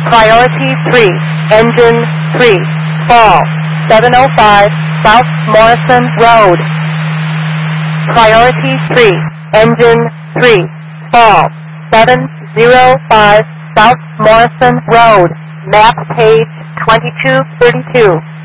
Priority 3, Engine 3, fall, 705 South Morrison Road. Priority 3, Engine 3, fall, 705 South Morrison Road, map page 2232.